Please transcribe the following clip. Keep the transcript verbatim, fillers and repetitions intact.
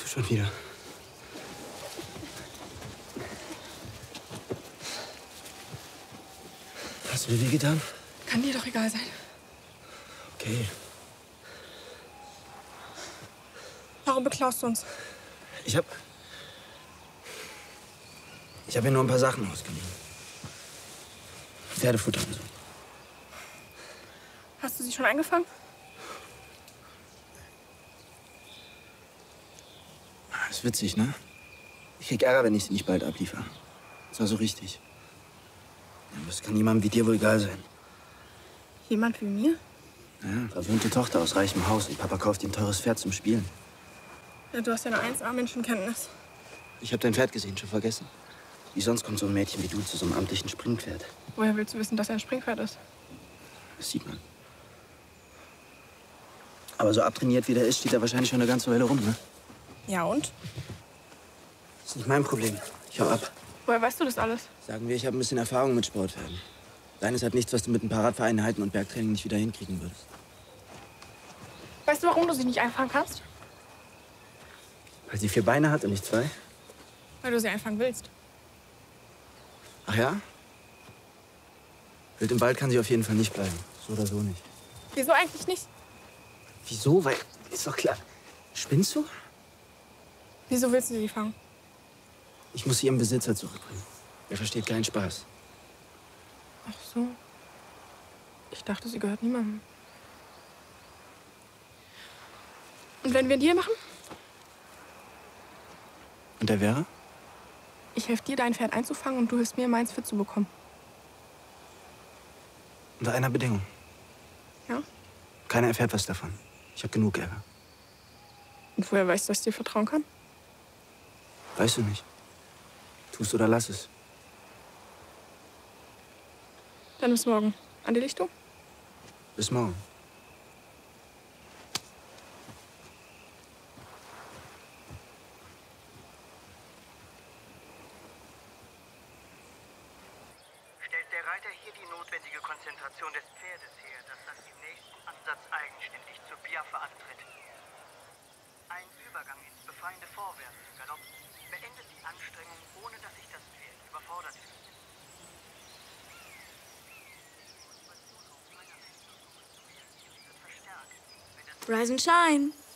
du schon wieder? Hast du dir weh getan? Kann dir doch egal sein. Okay. Warum beklaust du uns? Ich hab... Ich habe mir nur ein paar Sachen ausgeliehen. Pferdefutter und so. Hast du sie schon eingefangen? Das ist witzig, ne? Ich krieg Ärger, wenn ich sie nicht bald abliefere. Das war so richtig. Ja, das kann jemandem wie dir wohl egal sein. Jemand wie mir? Ja, verwöhnte Tochter aus reichem Haus und Papa kauft ihr ein teures Pferd zum Spielen. Ja, du hast ja eine eins A Menschenkenntnis. Ich habe dein Pferd gesehen, schon vergessen. Wie sonst kommt so ein Mädchen wie du zu so einem amtlichen Springpferd? Woher willst du wissen, dass er ein Springpferd ist? Das sieht man. Aber so abtrainiert wie der ist, steht er wahrscheinlich schon eine ganze Weile rum, ne? Ja, und? Das ist nicht mein Problem. Ich hau ab. Woher weißt du das alles? Sagen wir, ich habe ein bisschen Erfahrung mit Sportpferden. Deines hat nichts, was du mit ein paar Radvereinheiten und Bergtraining nicht wieder hinkriegen würdest. Weißt du, warum du sie nicht einfangen kannst? Weil sie vier Beine hat und nicht zwei? Weil du sie einfangen willst. Ach ja? Wild im Wald kann sie auf jeden Fall nicht bleiben. So oder so nicht. Wieso eigentlich nicht? Wieso? Weil, ist doch klar. Spinnst du? Wieso willst du sie fangen? Ich muss sie ihrem Besitzer zurückbringen. Er versteht keinen Spaß. Ach so. Ich dachte, sie gehört niemandem. Und wenn wir einen Deal machen? Und der wäre? Ich helfe dir, dein Pferd einzufangen und du hilfst mir, meins fit zu bekommen. Unter einer Bedingung. Ja? Keiner erfährt was davon. Ich habe genug Ärger. Und woher weißt du, dass ich dir vertrauen kann? Weißt du nicht. Tust oder lass es. Dann bis morgen. An die Lichtung? Bis morgen. Stellt der Reiter hier die notwendige Konzentration des Pferdes her, dass das im nächsten Ansatz eigenständig zur Piaffe antritt. Ein Übergang ins befreiende Vorwärts, Galopp, beendet die Anstrengung, ohne dass sich das Pferd überfordert fühlt. Rise and shine.